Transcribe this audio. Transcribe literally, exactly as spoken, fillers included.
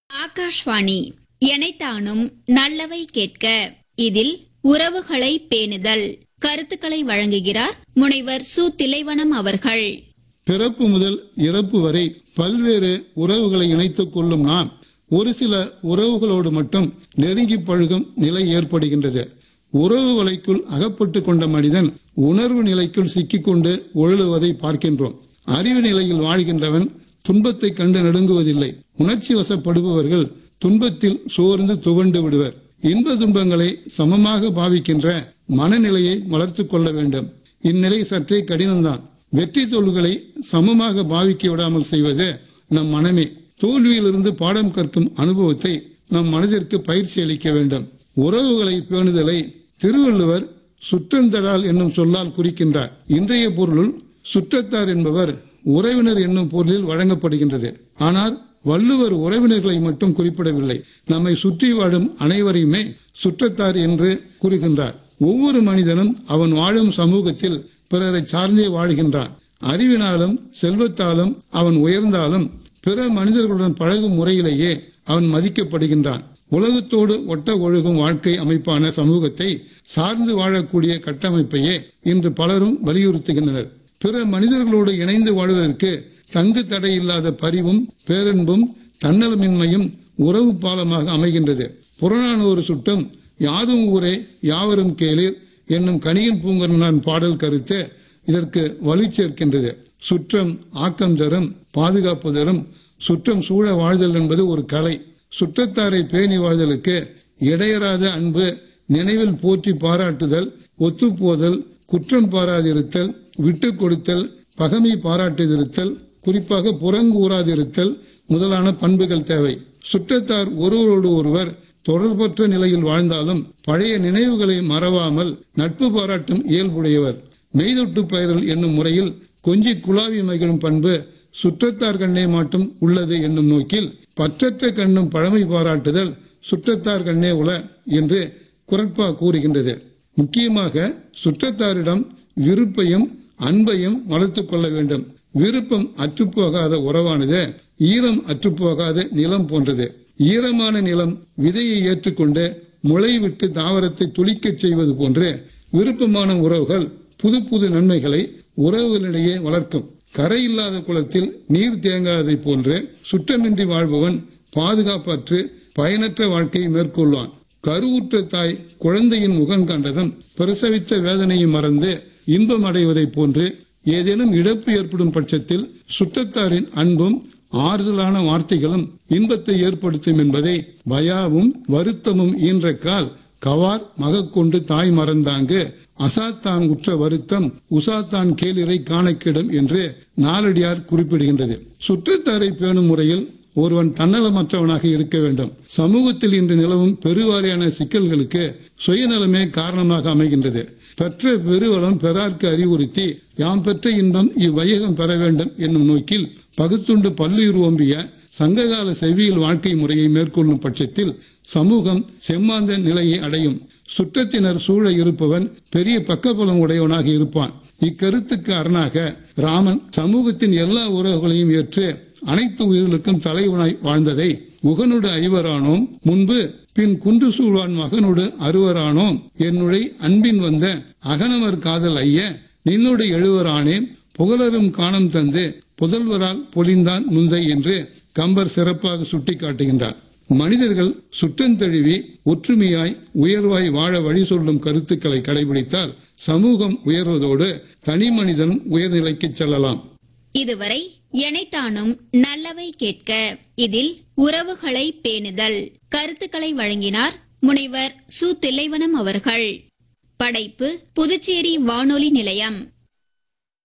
ஆகாஷ்வாணி எனைத்தானும் நல்லவை கேட்க. இதில் உறவுகளை பேணுதல் கருத்துக்களை வழங்குகிறார் முனைவர் சு திலைவனம் அவர்கள். பிறப்பு முதல் இறப்பு வரை பல்வேறு உறவுகளை இணைத்துக் கொள்ளும் நாம் ஒரு சில உறவுகளோடு மட்டும் நெருங்கி பழகும் நிலை ஏற்படுகின்றது. உறவு வலைக்குள் அகப்பட்டு கொண்ட மனிதன் உணர்வு நிலைக்குள் சிக்கிக்கொண்டு ஒழுகுவதை பார்க்கின்றோம். அறிவு நிலையில் வாழ்கின்றவன் துன்பத்தை கண்டு நடுங்குவதில்லை. உணர்ச்சி வசப்படுபவர்கள் துன்பத்தில் சோர்ந்து துவண்டு விடுவர். இன்ப துன்பங்களை சமமாக பாவிக்கின்ற மனநிலையை வளர்த்துக் கொள்ள வேண்டும். இந்நிலை சற்றே கடினம்தான். வெற்றி தோல்விகளை சமமாக பாவிக்க விடாமல் செய்வது நம் மனமே. தோல்வியிலிருந்து பாடம் கற்கும் அனுபவத்தை நம் மனதிற்கு பயிற்சி அளிக்க வேண்டும். உறவுகளை பேணுதலை திருவள்ளுவர் சுற்றந்தடால் என்னும் சொல்லால் குறிக்கின்றார். இன்றைய பொருளுள் சுற்றத்தார் என்பவர் உறவினர் என்னும் பொருளில் வழங்கப்படுகின்றது. ஆனால் வள்ளுவர் உறவினர்களை மட்டும் குறிப்பிடவில்லை. நம்மை சுற்றி வாழும் அனைவரையுமே சுற்றத்தார் என்று கூறுகின்றார். ஒவ்வொரு மனிதனும் அவன் வாழும் சமூகத்தில் பிறரை சார்ந்தே வாழ்கின்றான். அறிவினாலும் செல்வத்தாலும் அவன் உயர்ந்தாலும் பிற மனிதர்களுடன் பழகும் முறையிலேயே அவன் மதிக்கப்படுகின்றான். உலகத்தோடு ஒட்ட ஒழுகும் வாழ்க்கை அமைப்பான சமூகத்தை சார்ந்து வாழக்கூடிய கட்டமைப்பையே இன்று பலரும் வலியுறுத்துகின்றனர். பிற மனிதர்களோடு இணைந்து வாழ்வதற்கு தங்கு தடையில்லாத பரிவும் பேரன்பும் தன்னலமின்மையும் உறவு பாலமாக அமைகின்றது. புறநானூறு சுட்டம் யாதும் ஊரே யாவரும் கேளீர் என்னும் கணியன் பூங்கரனான் பாடல் கருத்து இதற்கு வலு சேர்க்கின்றது. சுற்றம் ஆக்கம் தரும், பாதுகாப்பு தரும். சுற்றம் சூழ வாழ்தல் என்பது ஒரு கலை. சுற்றத்தாரை பேணி வாழ்தலுக்கு இடையறாத அன்பு, நினைவில் போற்றி பாராட்டுதல், ஒத்துப்போதல், குற்றம் பாராதிருத்தல், விட்டு கொடுத்தல், பகைமை பாராட்டுதிருத்தல், குறிப்பாக புறங்கூறாதிருத்தல் முதலான பண்புகள் தேவை. சுற்றத்தார் ஒருவரோடு ஒருவர் தொடர்பற்ற நிலையில் வாழ்ந்தாலும் பழைய நினைவுகளை மறவாமல் நட்பு பாராட்டும் இயல்புடையவர். மெய்தொட்டு பெயரல் என்னும் முறையில் கொஞ்சி குழாவி மகிழும் பண்பு சுற்றத்தார் கண்ணே மாட்டும் உள்ளது என்னும் நோக்கில் பற்றற்ற கண்ணும் பழமை பாராட்டுதல் சுற்றத்தார் கண்ணே உள என்று குறட்பா கூறுகின்றது. முக்கியமாக சுற்றத்தாரிடம் விருப்பையும் அன்பையும் வளர்த்துக் கொள்ள வேண்டும். விருப்பம் அற்றுப்போகாத உறவானது ஈரம் அற்றுப்போகாத நிலம் போன்றது. ஈரமான நிலம் விதையை ஏற்றுக்கொண்டு முளை விட்டு தாவரத்தை துளிக்கச் செய்வது போன்று விருப்பமான உறவுகள் புது புது நன்மைகளை உறவுகளிடையே வளர்க்கும். கரையில்லாத குளத்தில் நீர் தேங்காததை போன்று சுற்றமின்றி வாழ்பவன் பாதுகாப்பற்று பயனற்ற வாழ்க்கையை மேற்கொள்வான். கருவுற்ற தாய் குழந்தையின் முகம் கண்டதும் பிரசவித்த வேதனையை மறந்து இன்பம் அடைவதை போன்று ஏதேனும் இழப்பு ஏற்படும் பட்சத்தில் சுற்றத்தாரின் அன்பும் ஆறுதலான வார்த்தைகளும் இன்பத்தை ஏற்படுத்தும் என்பதை பயாவும் வருத்தமும் ஈன்ற கால் கவார் மகக்கொண்டு தாய் மறந்தாங்கு அசாத்தான் உற்ற வருத்தம் உசாத்தான் கேளிரை காணக்கிடும் என்று நாலடியார் குறிப்பிடுகின்றது. சுற்றத்தாரை பேணும் முறையில் ஒருவன் தன்னலமற்றவனாக இருக்க வேண்டும். சமூகத்தில் இன்று நிலவும் பெருவாரியான சிக்கல்களுக்கு சுயநலமே காரணமாக அமைகின்றது. பெற்ற பெருவளம் பெறார்க்கு அறிவுறுத்தி யாம் பெற்ற இன்பம் இவ்வையகம் பெற வேண்டும் என்னும் நோக்கில் பகுத்துண்டு பல்லுயிர் ஓம்பிய சங்ககால செவ்வியல் வாழ்க்கை முறையை மேற்கொள்ளும் பட்சத்தில் சமூகம் செம்மாந்த நிலையை அடையும். சுற்றத்தினர் சூழ இருப்பவன் பெரிய பக்கபலம் உடையவனாக இருப்பான். இக்கருத்துக்கு அரணாக ராமன் சமூகத்தின் எல்லா உறவுகளையும் ஏற்று அனைத்து உயிர்களுக்கும் தலைவனாய் வாழ்ந்ததை முகனோடு ஐவரானோம் முன்பு பின் குன்று சூழ்வான் மகனோடு அறுவரானோம் என்னுடைய அன்பின் வந்த அகனவர் காதல் ஐய நின்னோடு எழுவரானேன் புகழரும் காணம் தந்து புதல்வரால் பொழிந்தான் முந்தை என்று கம்பர் சிறப்பாக சுட்டிக்காட்டுகின்றார். மனிதர்கள் சுற்றந்தழுவி ஒற்றுமையாய் உயர்வாய் வாழ வழி சொல்லும் கருத்துக்களை கடைபிடித்தால் சமூகம் உயர்வதோடு தனி மனிதன் உயர்நிலைக்கு செல்லலாம். இதுவரை எனைத்தானும் நல்லவை கேட்க. இதில் உறவுகளை பேணுதல் கருத்துக்களை வழங்கினார் முனைவர் சு திலைவனம் அவர்கள். படைப்பு புதுச்சேரி வானொலி நிலையம்.